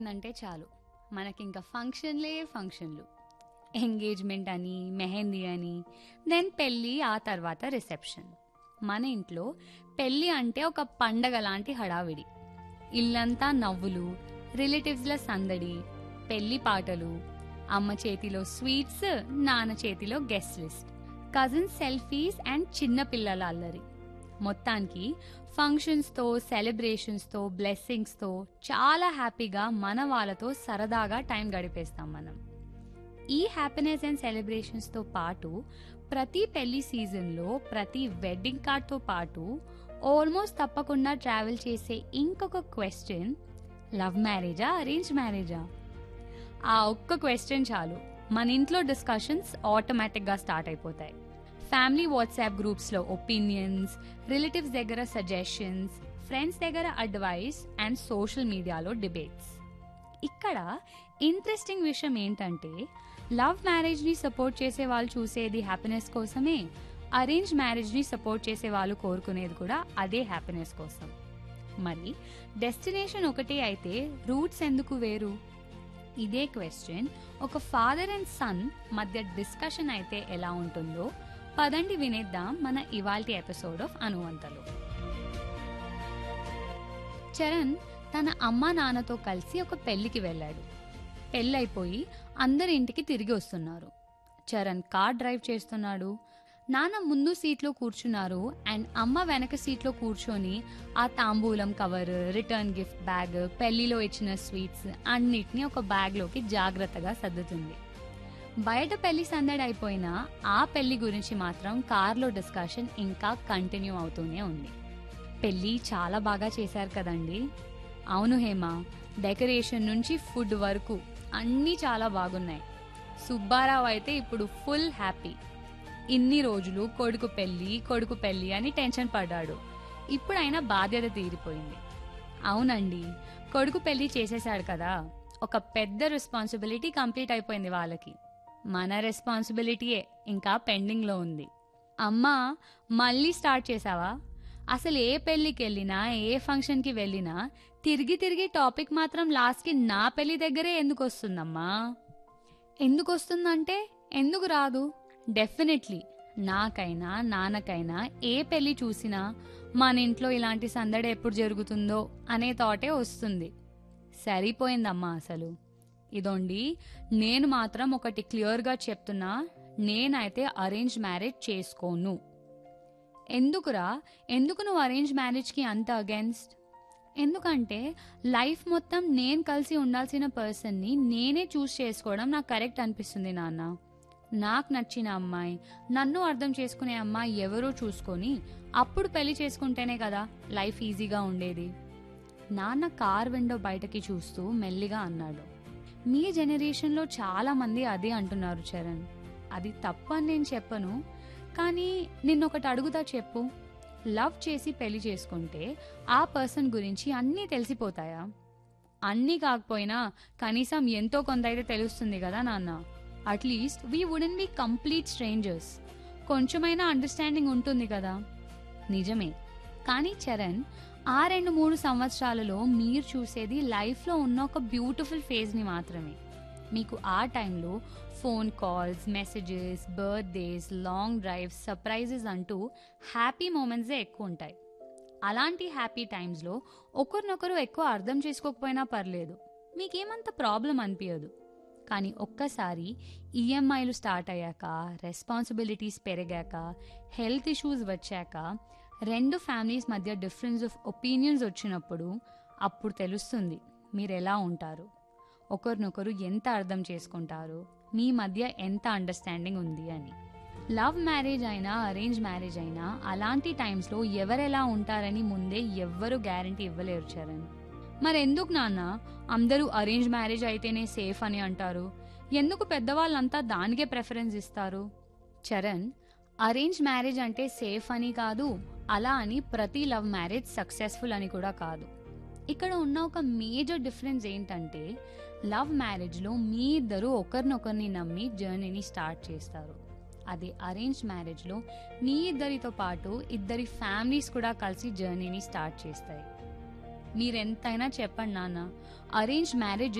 అంటే చాలు మనకింక ఫంక్షన్లే ఫంక్షన్లు. ఎంగేజ్మెంట్ అని, మెహందీ అని, దెన్ పెళ్ళి, ఆ తర్వాత రిసెప్షన్. మన ఇంట్లో పెళ్ళి అంటే ఒక పండగ లాంటి హడావిడి. ఇల్లంతా నవ్వులు, రిలేటివ్స్ల సందడి, పెళ్లి పాటలు, అమ్మ చేతిలో స్వీట్స్, నాన్న చేతిలో guest list, cousins selfies and చిన్న పిల్లల అల్లరి. మొత్తానికి ఫంక్షన్స్తో, సెలబ్రేషన్స్తో, బ్లెస్సింగ్స్తో చాలా హ్యాపీగా మన వాళ్ళతో సరదాగా టైం గడిపేస్తాం మనం. ఈ హ్యాపీనెస్ అండ్ సెలబ్రేషన్స్తో పాటు ప్రతి పెళ్లి సీజన్లో, ప్రతి వెడ్డింగ్ కార్డ్తో పాటు ఆల్మోస్ట్ తప్పకుండా ట్రావెల్ చేసే ఇంకొక క్వశ్చన్, లవ్ మ్యారేజా అరేంజ్ మ్యారేజా? ఆ ఒక్క క్వశ్చన్ చాలు మన ఇంట్లో డిస్కషన్స్ ఆటోమేటిక్గా స్టార్ట్ అయిపోతాయి. ఫ్యామిలీ వాట్సాప్ గ్రూప్స్లో ఒపీనియన్స్, రిలేటివ్స్ దగ్గర సజెషన్స్, ఫ్రెండ్స్ దగ్గర అడ్వైస్ అండ్ సోషల్ మీడియాలో డిబేట్స్. ఇక్కడ ఇంట్రెస్టింగ్ విషయం ఏంటంటే, లవ్ మ్యారేజ్ని సపోర్ట్ చేసే వాళ్ళు చూసేది హ్యాపీనెస్ కోసమే, అరేంజ్ మ్యారేజ్ని సపోర్ట్ చేసే వాళ్ళు కోరుకునేది కూడా అదే హ్యాపీనెస్ కోసం. మరి డెస్టినేషన్ ఒకటే అయితే రూట్స్ ఎందుకు వేరు? ఇదే క్వశ్చన్ ఒక ఫాదర్ అండ్ సన్ మధ్య డిస్కషన్ అయితే ఎలా ఉంటుందో పదండి వినేద్దాం మన ఇవాల్టి ఎపిసోడ్ ఆఫ్ అనువంతలు. చరణ్ తన అమ్మా నాన్నతో కలిసి ఒక పెళ్లికి వెళ్ళాడు. పెళ్ళైపోయి అందరి ఇంటికి తిరిగి వస్తున్నారు. చరణ్ కార్ డ్రైవ్ చేస్తున్నాడు. నాన్న ముందు సీట్లో కూర్చున్నారు అండ్ అమ్మ వెనక సీట్లో కూర్చొని ఆ తాంబూలం కవర్, రిటర్న్ గిఫ్ట్ బ్యాగ్, పెళ్లిలో ఇచ్చిన స్వీట్స్ అన్నిటినీ ఒక బ్యాగ్లోకి జాగ్రత్తగా సర్దుతుంది. బయట పెళ్లి సందడి అయిపోయినా ఆ పెళ్లి గురించి మాత్రం కార్లో డిస్కషన్ ఇంకా కంటిన్యూ అవుతూనే ఉంది. పెళ్లి చాలా బాగా చేశారు కదండి? అవును హేమ, డెకరేషన్ నుంచి ఫుడ్ వరకు అన్నీ చాలా బాగున్నాయి. సుబ్బారావు అయితే ఇప్పుడు ఫుల్ హ్యాపీ. ఇన్ని రోజులు కొడుకు పెళ్లి అని టెన్షన్ పడ్డాడు. ఇప్పుడైనా బాధ్యత తీరిపోయింది. అవునండి, కొడుకు పెళ్లి చేసేశాడు కదా, ఒక పెద్ద రెస్పాన్సిబిలిటీ కంప్లీట్ అయిపోయింది వాళ్ళకి. మన రెస్పాన్సిబిలిటీయే ఇంకా పెండింగ్లో ఉంది. అమ్మా, మళ్ళీ స్టార్ట్ చేసావా? అసలు ఏ పెళ్లికి వెళ్ళినా, ఏ ఫంక్షన్కి వెళ్ళినా తిరిగి తిరిగి టాపిక్ మాత్రం లాస్ట్కి నా పెళ్లి దగ్గరే ఎందుకు వస్తుందమ్మా? ఎందుకు వస్తుందంటే ఎందుకు రాదు? డెఫినెట్లీ నాకైనా నాన్నకైనా ఏ పెళ్లి చూసినా మన ఇంట్లో ఇలాంటి సందడి ఎప్పుడు జరుగుతుందో అనే థాటే వస్తుంది. సరిపోయిందమ్మా అసలు. ఇదోండి, నేను మాత్రం ఒకటి క్లియర్గా చెప్తున్నా, నేనైతే అరేంజ్ మ్యారేజ్ చేసుకోను. ఎందుకురా? ఎందుకు నువ్వు అరేంజ్ మ్యారేజ్కి అంత అగెన్స్ట్? ఎందుకంటే లైఫ్ మొత్తం నేను కలిసి ఉండాల్సిన పర్సన్ని నేనే చూస్ చేసుకోవడం నాకు కరెక్ట్ అనిపిస్తుంది నాన్న. నాకు నచ్చిన అమ్మాయి, నన్ను అర్థం చేసుకునే అమ్మాయి ఎవరో చూసుకొని అప్పుడు పెళ్లి చేసుకుంటేనే కదా లైఫ్ ఈజీగా ఉండేది. నాన్న కార్ విండో బయటకి చూస్తూ మెల్లిగా అన్నాడు. మీ జనరేషన్లో చాలా మంది అదే అంటున్నారు చరణ్. అది తప్పని నేను చెప్పను, కానీ నిన్నొకటి అడుగుతా చెప్పు. లవ్ చేసి పెళ్లి చేసుకుంటే ఆ పర్సన్ గురించి అన్నీ తెలిసిపోతాయా? అన్నీ కాకపోయినా కనీసం ఎంతో కొంత అయితే తెలుస్తుంది కదా నాన్న. At least we wouldn't B complete strangers. కొంచెమైనా అండర్స్టాండింగ్ ఉంటుంది కదా. నిజమే, కానీ చరణ్, ఆ 2-3 సంవత్సరాలలో మీరు చూసేది లైఫ్లో ఉన్న ఒక బ్యూటిఫుల్ ఫేజ్ని మాత్రమే. మీకు ఆ టైంలో phone calls, messages, birthdays, long drives, surprises అంటూ హ్యాపీ మూమెంట్సే ఎక్కువ ఉంటాయి. అలాంటి హ్యాపీ టైమ్స్లో ఒకరినొకరు ఎక్కువ అర్థం చేసుకోకపోయినా పర్లేదు, మీకేమంత ప్రాబ్లం అనిపించదు. కానీ ఒక్కసారి ఈఎంఐలు స్టార్ట్ అయ్యాక, రెస్పాన్సిబిలిటీస్ పెరిగాక, హెల్త్ ఇష్యూస్ వచ్చాక, 2 ఫ్యామిలీస్ మధ్య డిఫరెన్స్ ఆఫ్ ఒపీనియన్స్ వచ్చినప్పుడు అప్పుడు తెలుస్తుంది మీరు ఎలా ఉంటారు, ఒకరినొకరు ఎంత అర్థం చేసుకుంటారు, మీ మధ్య ఎంత అండర్స్టాండింగ్ ఉంది అని. లవ్ మ్యారేజ్ అయినా అరేంజ్ మ్యారేజ్ అయినా అలాంటి టైమ్స్లో ఎవరెలా ఉంటారని ముందే ఎవ్వరూ గ్యారంటీ ఇవ్వలేరు చరణ్. మరెందుకు నాన్న అందరూ అరేంజ్ మ్యారేజ్ అయితేనే సేఫ్ అని అంటారు? ఎందుకు పెద్దవాళ్ళంతా దానికే ప్రెఫరెన్స్ ఇస్తారు? చరణ్, అరేంజ్ మ్యారేజ్ అంటే సేఫ్ అని కాదు, అలా అని ప్రతి లవ్ మ్యారేజ్ సక్సెస్ఫుల్ అని కూడా కాదు. ఇక్కడ ఉన్న ఒక మేజర్ డిఫరెన్స్ ఏంటంటే, లవ్ మ్యారేజ్లో మీ ఇద్దరు ఒకరినొకరిని నమ్మి జర్నీని స్టార్ట్ చేస్తారు. అదే అరేంజ్ మ్యారేజ్లో మీ ఇద్దరితో పాటు ఇద్దరి ఫ్యామిలీస్ కూడా కలిసి జర్నీని స్టార్ట్ చేస్తాయి. మీరెంతైనా చెప్పండి నాన్న. Arrange marriage